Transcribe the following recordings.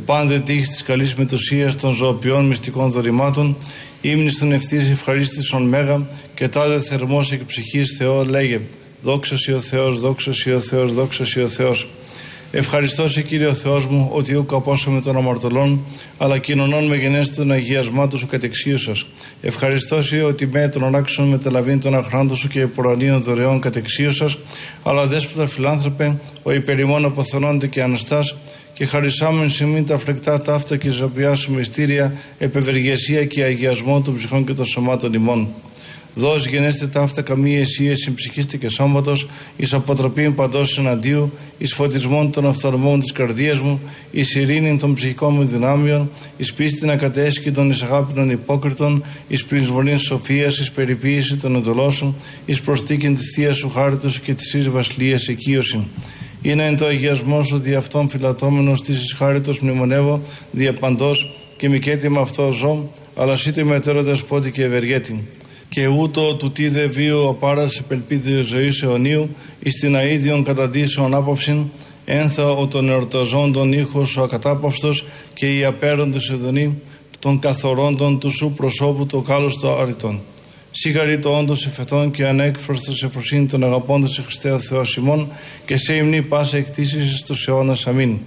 πάντε τύχη της καλής μετουσίας των ζωοποιών μυστικών δωρημάτων, ύμνης των ευθύς ευχαρίστησον μέγα και τάδε θερμός εκ ψυχής Θεό λέγε, δόξα Σοι ο Θεός, δόξα Σοι ο Θεός, δόξα Σοι ο Θεός. Ευχαριστώ σε Κύριε ο Θεός μου, ότι ούκ απόσαμε των αμαρτωλών, αλλά κοινωνών με γενέστε τον αγιασμάτων σου κατεξίωσας. Ευχαριστώ σε ότι με τον ανάξιον μεταλαβήν των αχράντων σου και υπορανίων δωρεών κατεξίωσας, αλλά δέσποτα φιλάνθρωπε, ο υπερημών αποθονώνται και αναστάς, και χαρισάμεν σε μην τα φλεκτά ταύτα και ζωπιά σου μυστήρια, επευεργεσία και αγιασμό των ψυχών και των σωμάτων ημών. Δώσ' γενέστε ταύτα καμία αισία συμψυχίστε και σώματος, εις αποτροπήν παντός εναντίου, εις φωτισμόν των οφθαλμών της καρδίας μου, εις ειρήνην των ψυχικών μου δυνάμειων, εις πίστην ακατέσκητον, εις αγάπηνων υπόκριτων, εις πρισμονήν σοφίας, εις περιποίηση των εντολώσεων, εις προστίκην της θείας σου χάριτος και της εις βασιλείας οικείωσιν. Είναι εν το αγιασμό σου δι' αυτόν φυλατώμενος της εις χάριτος μνημονεύω, δι' παντός και μικέτη με αυτό ζω, αλλά σήτε με τέρο δεσπότη και ευεργέτη. Και ούτω του τίδε βίου απάρας επελπίδιο ζωής αιωνίου, εις την αΐδιον καταντήσεων άπαυσιν, ένθα ο των εορταζόντων ήχος ο ακατάπαυστος και οι απέροντες εδονή, των καθορόντων του σου προσώπου το κάλος το άρρητον. Σίγαρη το όντως εφετών και ανέκφραστος εφροσύνη των αγαπώντας σε Χριστέ Θεός ημών και σε υμνή πάσα εκτίσεις στους αιώνας. Αμήν.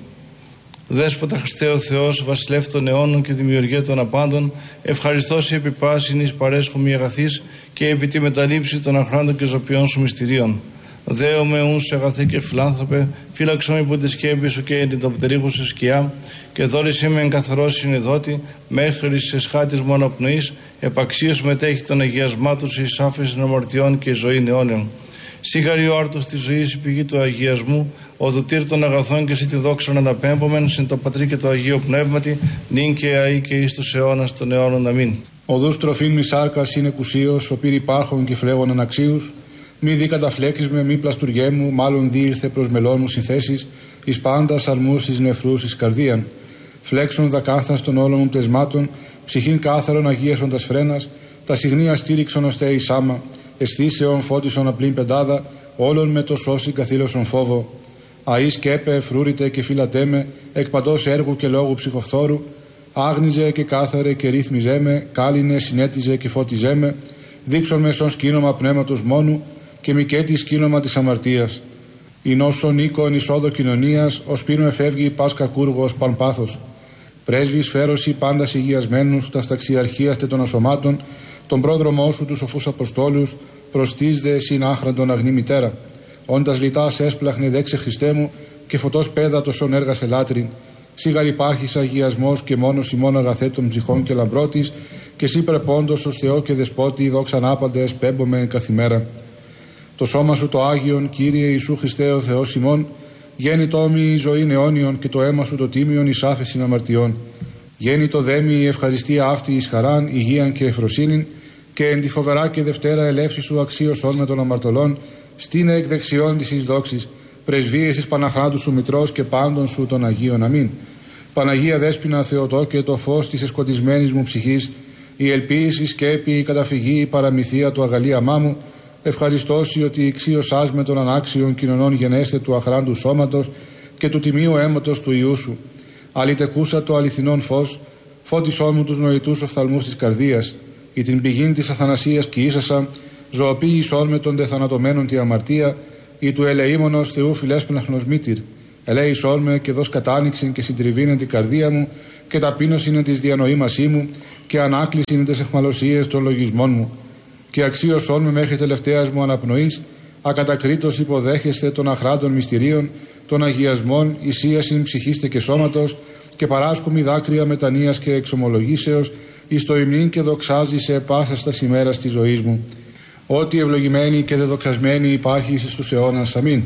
Δέσποτα Χριστέ ο Θεός, βασιλεύ των αιώνων και δημιουργέ των απάντων, ευχαριστώ σε επί πάσιν εις παρέσχομη αγαθής και επί τη μεταλήψη των αχράντων και ζωπιών σου μυστηρίων. Δέομαι ούν σε αγαθή και φιλάνθρωπε, φύλαξον υπό τη σκέπη σου και εν την πτερίγου σου σκιά, και δόρισε με εν καθαρό συνειδότη, μέχρι σε σχάτης μου αναπνοής, επαξίως μετέχει των αγιασμάτων σου εις άφεση των αμαρτιών και ζωή αιώνιων. Σίγαρη ο άρτος της ζωής, η πηγή του αγιασμού, ο δοτήρ των αγαθών και εσύ τη δόξα να αναπέμπομεν, συν το Πατρί και το Αγίο Πνεύματι, νυν και αεί και εις τους αιώνας των αιώνων. Αμήν. Οδούς τροφήν μη σάρκας είναι κουσίος, ο πύρ υπάρχων και φλέγων αναξίους, μη δι καταφλέξεις μη πλαστουργέ μου, μάλλον δι ήρθε προς μελών μου συνθέσεις, εις πάντας αρμούς εις νεφρούς εις καρδίαν. Φλέξον δακάθαν των όλων μου πτεσμάτων, ψυχήν κάθαρον αγίασον τας φρένας, τα συγνία στήριξον ώστε εις άμα, αισθήσεων φώτισον απλήν πεντάδα, όλων με το σώσιν καθήλωσον φόβο. Αΐ σκέπε, εφρούρητε και φύλατέ με, εκ παντός έργου και λόγου ψυχοφθόρου, άγνιζε και κάθαρε και ρύθμιζέ με, κάλυνε, συνέτιζε και φώτιζέ με, δείξον με στον σκήνομα πνεύματος μόνου και μικέτη σκήνομα της αμαρτίας. Η νόσον οίκον εισόδο κοινωνίας, ως πίνο εφεύγει πας κακούργος παν πάθος. Πρέσβης φέρωση πάντας υγιασμένους, τα σταξιαρχίαστε των ασωμάτων, τον πρόδρομό σου τους σοφούς Αποστόλους, προστής δε συν άχραντον αγνή μητέρα. Όντας λιτάς έσπλαχνε δέξε Χριστέ μου και φωτός πέδατος ον έργασε λάτριν. Σίγαρ υπάρχεις αγιασμός και μόνος ημών αγαθέτων ψυχών και λαμπρότης, και εσύ πρεπόντος ως Θεό και Δεσπότη δόξαν άπαντες πέμπομεν καθημέρα. Το σώμα σου το Άγιον, Κύριε Ιησού Χριστέ ο Θεός ημών, γέννητό μη η ζωή αιώνιον και το αίμα σου το τίμιον εις άφεσιν αμαρτιών. Γέννητο δέμη η ευχαριστία αυτή εις χαράν, υγείαν και ευφροσύνην, και εν τη φοβερά και Δευτέρα ελεύση σου αξίωσον με των αμαρτωλών, στήνε εκ δεξιών της εις δόξης, πρεσβείες εις Παναχράντου σου Μητρός και πάντων σου των Αγίων. Αμήν. Παναγία Δέσποινα Θεοτό και το φως της εσκοτισμένης μου ψυχής, η ελπίση, η σκέπη, η καταφυγή, η παραμυθία του αγαλίαμά μου, ευχαριστώσει ότι εξίωσάς με των ανάξιων κοινωνών γενέστε του αχράντου σώματος και του τιμίου αίματος του Ιού σου. Αλυτεκούσα το αληθινόν φως, φώτισόν μου τους νοητούς οφθαλμούς της καρδίας, ή την πηγήν της αθανασίας κοιήσασα, ζωοποίησόν με των τεθανατωμένων τη αμαρτία, ή του ελεήμονος Θεού φιλέσπναχνος μήτηρ. Ελέησόν με και δώσ' κατάνοιξην και συντριβήνεν την καρδία μου, και ταπείνωσιν της διανοήμασή μου, και ανάκλησιν τις εχμαλωσίες των λογισμών μου. Και αξίωσόν με μέχρι τελευταίας μου αναπνοής, ακατακρίτως υποδέχεστε των αχράντων μυστηρίων, των αγιασμών, ισίασιν ψυχίστε και σώματος, και παράσχομη δάκρυα μετανοίας και εξομολογήσεως, εις το υμνήν και δοξάζει σε πάσας τας ημέρας της ζωής μου. Ότι ευλογημένη και δεδοξασμένη υπάρχει εις τους αιώνας. Αμήν.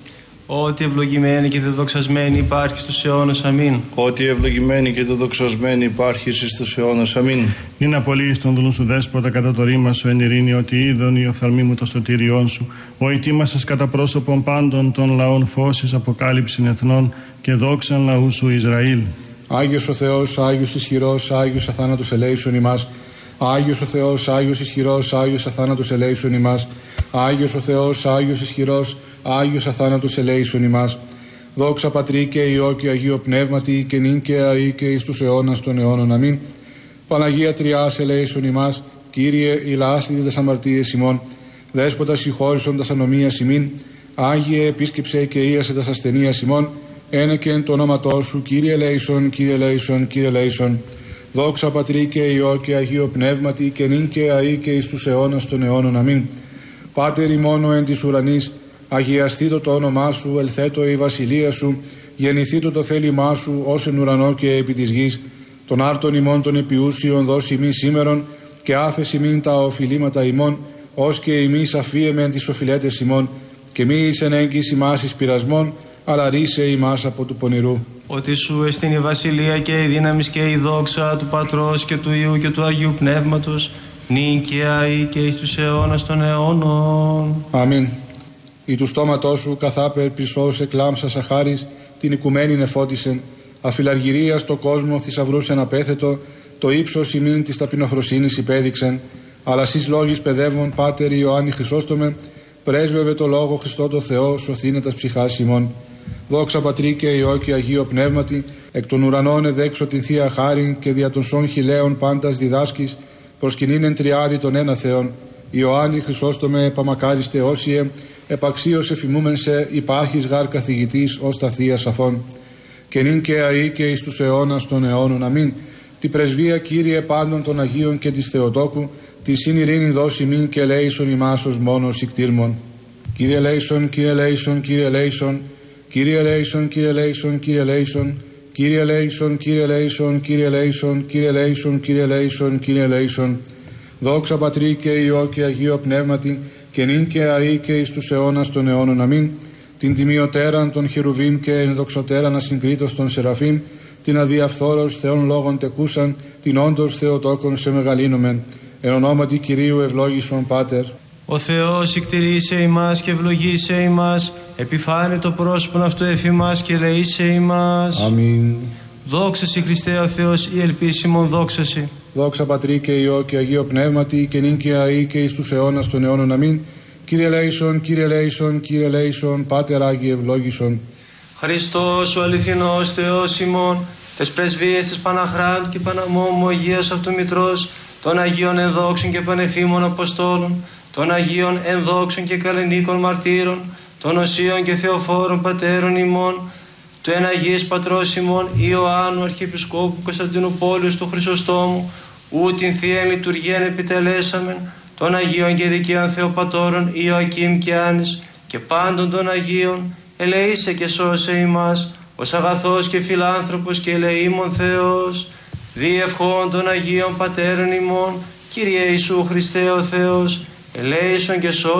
Ότι ευλογημένη και δεδοξασμένη υπάρχει στους αιώνας. Αμήν. Ότι ευλογημένη και δεδοξασμένη υπάρχει στους αιώνας. Αμήν. Μην απολύεις τον δούλου σου Δέσποτα κατά το ρήμα σου εν ειρήνη, ότι είδον οι οφθαλμοί μου το σωτήριόν σου. Ο ετοίμασας κατά πρόσωπον πάντων των λαών φώσεις αποκάλυψην εθνών και δόξαν λαού σου Ισραήλ. Άγιος ο Θεός, Άγιος ισχυρός, Άγιος αθάνατος ελέησον ημάς. Άγιος ο Θεός, Άγιος ισχυρός, Άγιος αθάνατος ελέησον ημάς. Άγιος ο Θεός, Άγιος ισχυρός, Άγιος αθάνατος ελέησον ημάς. Δόξα Πατρί και Υιό και Αγίο Πνεύματι και νυν και αεί και εις τους αιώνας των αιώνων. Αμήν. Παναγία Τριάς ελέησον ημάς, Κύριε ηλάσθητε τας αμαρτίες ημών, Δέσποτα συγχώρησον τας ανομίας ημίν, Άγιε επίσκεψε και ίασε τας ασθενείας ημών, ένεκεν το όνοματό σου, Κύριε ελέησον, Κύριε ελέησον, Κύριε ελέησον. Δόξα Πατρί και Υιό και Αγίο Πνεύματι και νυν και αεί και εις τους αιώνας των αιώνων. Αμήν. Πάτερ ημών εν της ουρανής, αγιαστήτω το όνομά σου, ελθέτω η βασιλεία σου, γεννηθήτω το θέλημά σου, ως εν ουρανό και επί της γης. Των άρτων ημών των επιούσιων δώσει ημί σήμερον, και άφεση μην τα οφειλήματα ημών, ως και ημείς αφίεμεν τις οφειλέτες ημών, και μη εις εν έγκυς ημάς εις πειρασμών, αλλά ρίσε ημάς από του πονηρού. Ότι σου εστίν η βασιλεία και η δύναμις και η δόξα του Πατρός και του Υιού και του Αγίου Πνεύματος, νυν και αεί και εις τους αιώνας των αιώνων. Αμήν. Ή του στόματός σου καθάπερ πρισός εκλάμψας αχάρις, την οικουμένην εφώτισεν, αφιλαργυρία στο κόσμο θησαυρούς εν απέθετο, το ύψος ημίν της ταπεινοφροσύνης υπέδειξεν, αλλά σεις λόγης παιδεύων Πάτερ Ιωάννη Χρυσόστομε, πρέσβευε το λόγο Χριστό το Θεό, σωθήνε τας ψυχάς ημών. Δόξα Πατρί και Υιό και Αγίο Πνεύματι, εκ των ουρανών εδέξω την Θεία Χάριν και δια των σών χιλέων πάντας διδάσκης, προσκυνήν εν τριάδι των ένα Θεών. Ιωάννη Χρυσόστομε, επαμακάριστε όσιε, επαξίως εφημούμεν σε, υπάρχεις γάρ καθηγητής ως τα Θεία Σαφών. Και νυν και αεί και εις τους αιώνας των αιώνων. Αμήν. Τη πρεσβεία Κύριε πάντων των Αγίων και της Θεοτόκου, τη συν ειρήνη δώσει μην και ελέησον ημάς ως μόνος ικτήρμον. Κύριε ελέησον, Κύριε ελέησον, Κύριε ελέησον, Κύριε ελέησον, Κύριε ελέησον, Κύριε ελέησον, Κύριε ελέησον, Κύριε ελέησον, Κύριε ελέησον, Κύριε ελέησον, Κύριε ελέησον, Κύριε ελέησον. Δόξα Πατρί και Υιό και Αγίο Πνεύματι, και νυν και αεί και εις τους αιώνας των αιώνων. Αμήν. Την τιμιωτέραν των χερουβίμ και ενδοξωτέραν ασυγκρίτως των σεραφείμ, την αδιαφθόρος Θεών λόγων τεκούσαν, την όντως Θεοτόκον σε μεγαλύνομεν. Εν ονόματι Κυρίου ευλόγησον Πάτερ. Ο Θεός εκτηρήσε ημάς και ευλογήσε ημάς, επιφάνει το πρόσωπον αυτού εφημάς και ελεήσε ημάς. Αμήν. Δόξα σοι Χριστέ ο Θεός, η ελπίσιμον δόξα σοι. Δόξα Πατρί και Υιό και Αγίο Πνεύματι, και νυν και αεί και εις τους αιώνας των αιώνων. Αμήν. Κύριε ελέησον, Κύριε ελέησον, Κύριε ελέησον, Πάτερ Άγιε ευλόγησον. Χριστός ο αληθινός Θεός ημών, τες πρεσβείες της Παναχράντου και Παναμόμου Αγίας αυτού Μητρός, των Αγίων ενδόξων και πανεφήμων Αποστόλων, των Αγίων ενδόξων και καλενίκων μαρτύρων, των Οσίων και Θεοφόρων Πατέρων ημών, του εν Αγίας Πατρός ημών Ιωάννου Αρχιεπισκόπου Κωνσταντινούπολης του Χρυσοστόμου, ου την Θείαν Λειτουργίαν επιτελέσαμεν, των Αγίων και Δικαίων Θεοπατώρων Ιωακήμ και Άννης και πάντων των Αγίων, ελεήσε και σώσε ημάς, ως αγαθός και φιλάνθρωπος και ελεήμων Θεός, διευχών των Αγίων Πατέρων ημών, Κύριε Ιησού Χριστέ ο Θεός, ελέησον και σώσε